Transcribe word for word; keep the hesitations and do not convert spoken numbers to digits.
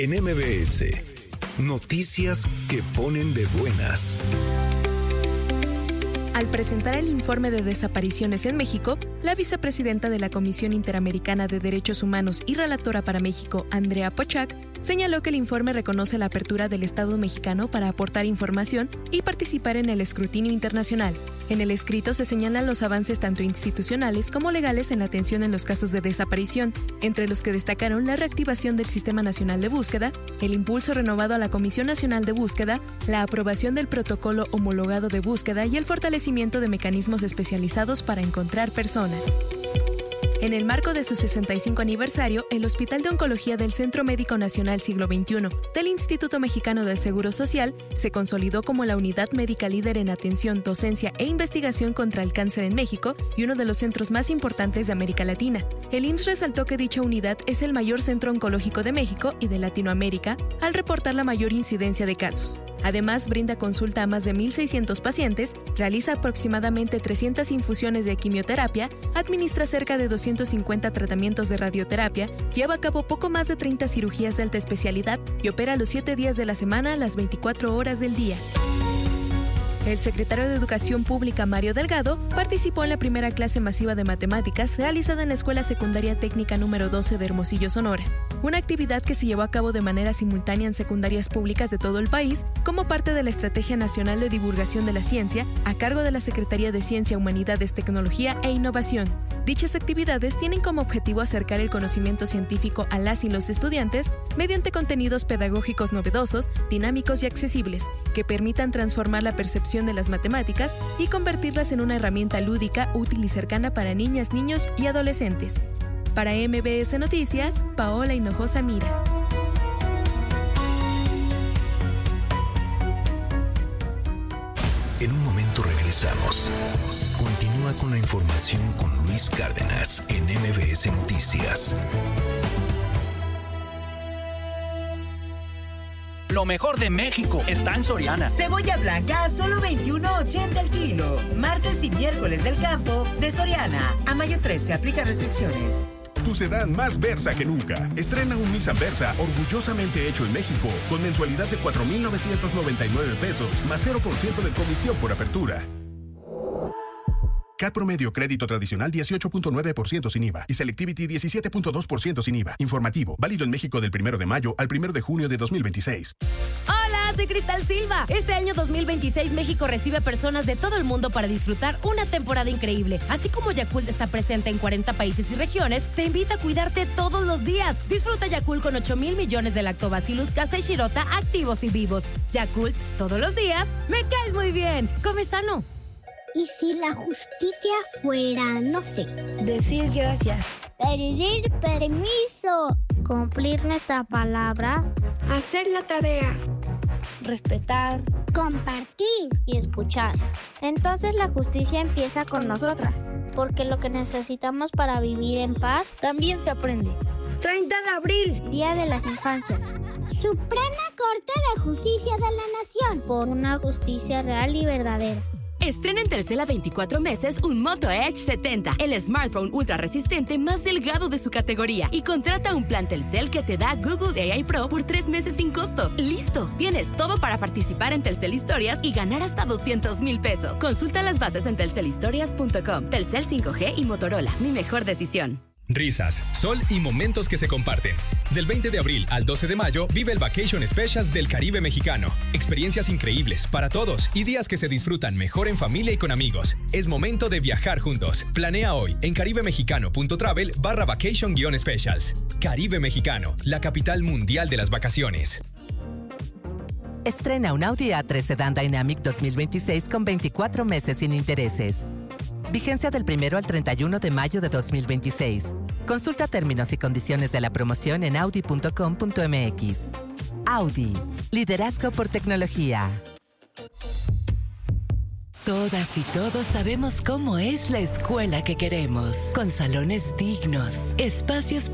En M B S, noticias que ponen de buenas. Al presentar el informe de desapariciones en México, la vicepresidenta de la Comisión Interamericana de Derechos Humanos y relatora para México, Andrea Pochac, señaló que el informe reconoce la apertura del Estado mexicano para aportar información y participar en el escrutinio internacional. En el escrito se señalan los avances tanto institucionales como legales en la atención en los casos de desaparición, entre los que destacaron la reactivación del Sistema Nacional de Búsqueda, el impulso renovado a la Comisión Nacional de Búsqueda, la aprobación del protocolo homologado de búsqueda y el fortalecimiento de mecanismos especializados para encontrar personas. En el marco de su sesenta y cinco aniversario, el Hospital de Oncología del Centro Médico Nacional Siglo veintiuno del Instituto Mexicano del Seguro Social se consolidó como la unidad médica líder en atención, docencia e investigación contra el cáncer en México y uno de los centros más importantes de América Latina. El I M S S resaltó que dicha unidad es el mayor centro oncológico de México y de Latinoamérica al reportar la mayor incidencia de casos. Además, brinda consulta a más de mil seiscientos pacientes, realiza aproximadamente trescientas infusiones de quimioterapia, administra cerca de doscientos cincuenta tratamientos de radioterapia, lleva a cabo poco más de treinta cirugías de alta especialidad y opera los siete días de la semana, las veinticuatro horas del día. El secretario de Educación Pública, Mario Delgado, participó en la primera clase masiva de matemáticas realizada en la Escuela Secundaria Técnica número doce de Hermosillo, Sonora, una actividad que se llevó a cabo de manera simultánea en secundarias públicas de todo el país como parte de la Estrategia Nacional de Divulgación de la Ciencia a cargo de la Secretaría de Ciencia, Humanidades, Tecnología e Innovación. Dichas actividades tienen como objetivo acercar el conocimiento científico a las y los estudiantes mediante contenidos pedagógicos novedosos, dinámicos y accesibles, que permitan transformar la percepción de las matemáticas y convertirlas en una herramienta lúdica, útil y cercana para niñas, niños y adolescentes. Para M B S Noticias, Paola Hinojosa Mira. En un momento regresamos. Continúa con la información con Luis Cárdenas en M B S Noticias. Lo mejor de México está en Soriana. Cebolla blanca a solo veintiuno ochenta el kilo. Martes y miércoles del campo de Soriana. A mayo trece aplica restricciones. Tu sedán más Versa que nunca. Estrena un Nissan Versa orgullosamente hecho en México con mensualidad de cuatro mil novecientos noventa y nueve pesos más cero por ciento de comisión por apertura. C A T promedio crédito tradicional dieciocho punto nueve por ciento sin I V A y Selectivity diecisiete punto dos por ciento sin I V A. Informativo, válido en México del primero de mayo al primero de junio de dos mil veintiséis. Hola, soy Cristal Silva. Este año dos mil veintiséis México recibe personas de todo el mundo para disfrutar una temporada increíble. Así como Yakult está presente en cuarenta países y regiones, te invita a cuidarte todos los días. Disfruta Yakult con ocho mil millones de Lactobacillus casei shirota activos y vivos. Yakult, todos los días, me caes muy bien. Come sano. ¿Y si la justicia fuera, no sé, decir gracias, pedir permiso, cumplir nuestra palabra, hacer la tarea, respetar, compartir y escuchar? Entonces la justicia empieza con nosotras, porque lo que necesitamos para vivir en paz también se aprende. treinta de abril, Día de las Infancias. Suprema Corte de Justicia de la Nación, por una justicia real y verdadera. Estrena en Telcel a veinticuatro meses un Moto Edge setenta, el smartphone ultra resistente más delgado de su categoría. Y contrata un plan Telcel que te da Google A I Pro por tres meses sin costo. ¡Listo! Tienes todo para participar en Telcel Historias y ganar hasta doscientos mil pesos. Consulta las bases en telcel historias punto com. Telcel cinco G y Motorola. Mi mejor decisión. Risas, sol y momentos que se comparten. Del veinte de abril al doce de mayo, vive el Vacation Specials del Caribe Mexicano. Experiencias increíbles para todos y días que se disfrutan mejor en familia y con amigos. Es momento de viajar juntos. Planea hoy en caribemexicano.travel barra vacation guión specials. Caribe Mexicano, la capital mundial de las vacaciones. Estrena un Audi A tres Sedan Dynamic dos mil veintiséis con veinticuatro meses sin intereses. Vigencia del primero al treinta y uno de mayo de dos mil veintiséis. Consulta términos y condiciones de la promoción en audi punto com punto m x. Audi. Liderazgo por tecnología. Todas y todos sabemos cómo es la escuela que queremos. Con salones dignos, espacios